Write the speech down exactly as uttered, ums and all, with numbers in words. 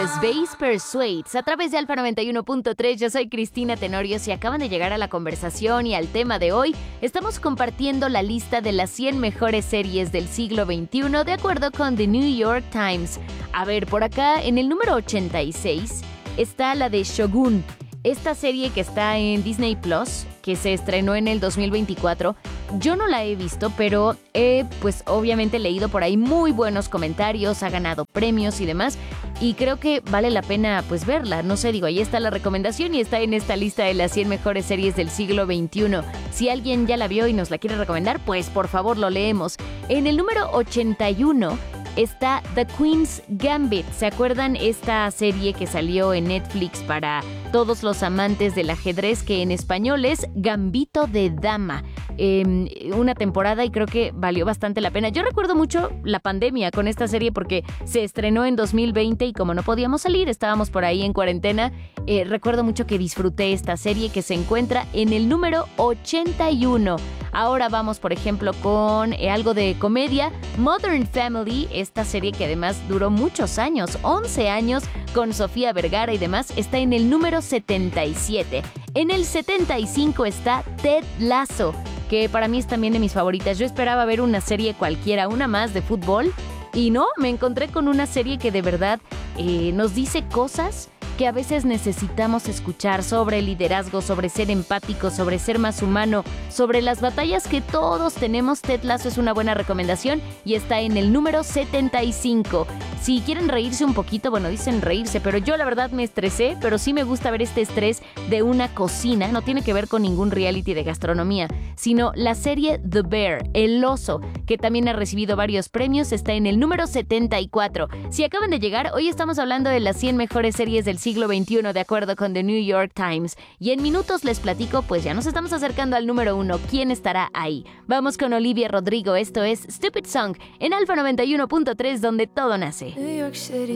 es Bass Persuades a través de Alfa noventa y uno punto tres. Yo soy Cristina Tenorio. Si acaban de llegar a la conversación y al tema de hoy, estamos compartiendo la lista de las cien mejores series del siglo veintiuno de acuerdo con The New York Times. A ver, por acá en el número ochenta y seis está la de Shogun, esta serie que está en Disney Plus, que se estrenó en el dos mil veinticuatro. Yo no la he visto, pero he, pues obviamente leído por ahí muy buenos comentarios, ha ganado premios y demás, y creo que vale la pena pues verla. No sé, digo, ahí está la recomendación y está en esta lista de las cien mejores series del siglo veintiuno. Si alguien ya la vio y nos la quiere recomendar, pues por favor lo leemos. En el número ochenta y uno está The Queen's Gambit. ¿Se acuerdan esta serie que salió en Netflix para todos los amantes del ajedrez, que en español es Gambito de Dama? Eh, una temporada y creo que valió bastante la pena. Yo recuerdo mucho la pandemia con esta serie porque se estrenó en dos mil veinte y como no podíamos salir, estábamos por ahí en cuarentena. Eh, recuerdo mucho que disfruté esta serie que se encuentra en el número ochenta y uno. Ahora vamos, por ejemplo, con eh, algo de comedia. Modern Family, esta serie que además duró muchos años, once años, con Sofía Vergara y demás, está en el número setenta y siete. En el setenta y cinco está Ted Lasso, que para mí es también de mis favoritas. Yo esperaba ver una serie cualquiera, una más de fútbol, y no, me encontré con una serie que de verdad eh, nos dice cosas que a veces necesitamos escuchar sobre liderazgo, sobre ser empático, sobre ser más humano, sobre las batallas que todos tenemos. Ted Lasso es una buena recomendación y está en el número setenta y cinco. Si quieren reírse un poquito, bueno, dicen reírse, pero yo la verdad me estresé, pero sí me gusta ver este estrés de una cocina. No tiene que ver con ningún reality de gastronomía, sino la serie The Bear, El Oso, que también ha recibido varios premios, está en el número setenta y cuatro. Si acaban de llegar, hoy estamos hablando de las cien mejores series del siglo veintiuno de acuerdo con The New York Times, y en minutos les platico, pues ya nos estamos acercando al número uno. ¿Quién estará ahí? Vamos con Olivia Rodrigo. Esto es Stupid Song en Alfa noventa y uno punto tres, donde todo nace. New York City